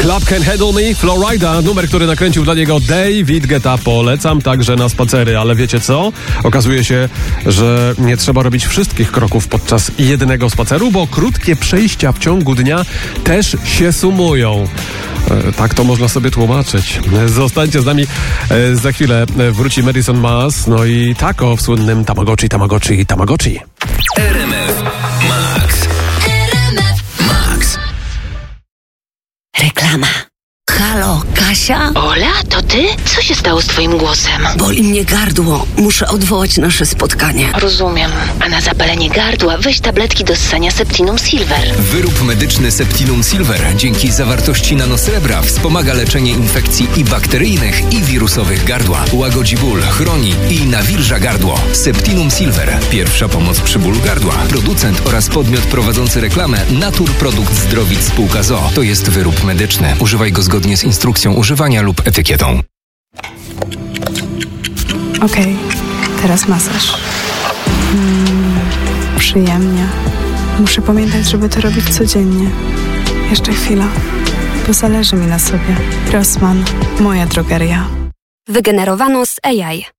Club Can Handle Me, Florida, numer, który nakręcił dla niego David Guetta. Polecam także na spacery, ale wiecie co? Okazuje się, że nie trzeba robić wszystkich kroków podczas jednego spaceru, bo krótkie przejścia w ciągu dnia też się sumują. Tak to można sobie tłumaczyć. Zostańcie z nami, za chwilę wróci Madison Mars, no i Taco w słynnym Tamagotchi. RMF Max. Reklama. Halo, Kasia? Ola, to ty? Co się stało z twoim głosem? Boli mnie gardło. Muszę odwołać nasze spotkanie. Rozumiem. A na zapalenie gardła weź tabletki do ssania Septinum Silver. Wyrób medyczny Septinum Silver dzięki zawartości nanosrebra wspomaga leczenie infekcji i bakteryjnych, i wirusowych gardła. Łagodzi ból, chroni i nawilża gardło. Septinum Silver. Pierwsza pomoc przy bólu gardła. Producent oraz podmiot prowadzący reklamę Naturprodukt Zdrowic Spółka ZOO. To jest wyrób medyczny. Używaj go zgodnie z instrukcją używania lub etykietą. Okej, teraz masaż. Przyjemnie. Muszę pamiętać, żeby to robić codziennie. Jeszcze chwila, bo zależy mi na sobie. Rossmann, moja drogeria. Wygenerowano z AI.